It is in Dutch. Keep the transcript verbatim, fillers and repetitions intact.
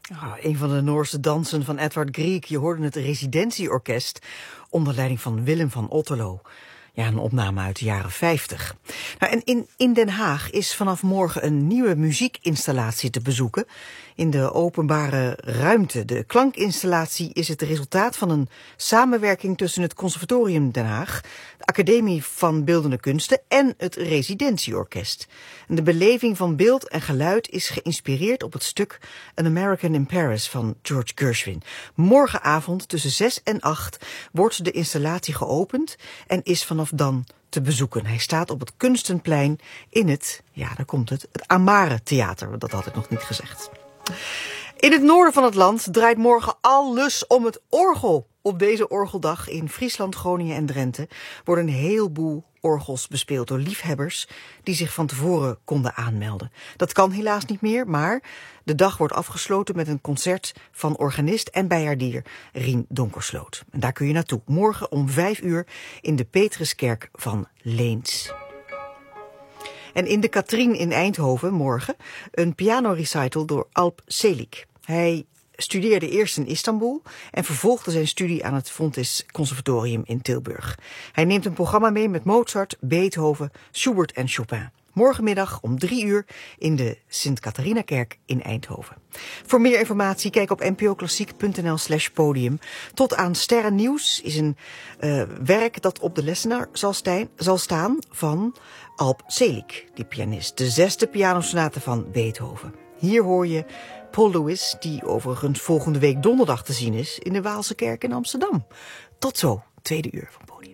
Oh, een van de Noorse dansen van Edvard Grieg. Je hoorde het Residentieorkest onder leiding van Willem van Otterlo. Ja, een opname uit de jaren vijftig. Nou, en in, in Den Haag is vanaf morgen een nieuwe muziekinstallatie te bezoeken in de openbare ruimte. De klankinstallatie is het resultaat van een samenwerking tussen het Conservatorium Den Haag, de Academie van Beeldende Kunsten en het Residentieorkest. En de beleving van beeld en geluid is geïnspireerd op het stuk An American in Paris van George Gershwin. Morgenavond tussen zes en acht wordt de installatie geopend en is vanaf dan te bezoeken. Hij staat op het Kunstenplein in het, ja, daar komt het, het Amare Theater. Dat had ik nog niet gezegd. In het noorden van het land draait morgen alles om het orgel. Op deze orgeldag in Friesland, Groningen en Drenthe worden een heleboel orgels bespeeld door liefhebbers die zich van tevoren konden aanmelden. Dat kan helaas niet meer, maar de dag wordt afgesloten met een concert van organist en bijaardier Rien Donkersloot. En daar kun je naartoe. Morgen om vijf uur in de Petruskerk van Leens. En in de Katrien in Eindhoven morgen een pianorecital door Alp Selik. Hij studeerde eerst in Istanbul en vervolgde zijn studie aan het Fontys Conservatorium in Tilburg. Hij neemt een programma mee met Mozart, Beethoven, Schubert en Chopin. Morgenmiddag om drie uur in de Sint-Catharinakerk in Eindhoven. Voor meer informatie kijk op npoklassiek.nl slash podium. Tot aan Sterrennieuws is een uh, werk dat op de lessenaar zal, stijn, zal staan van Alp Selik, die pianist. De zesde pianosonate van Beethoven. Hier hoor je Paul Lewis, die overigens volgende week donderdag te zien is in de Waalse Kerk in Amsterdam. Tot zo, tweede uur van Podium.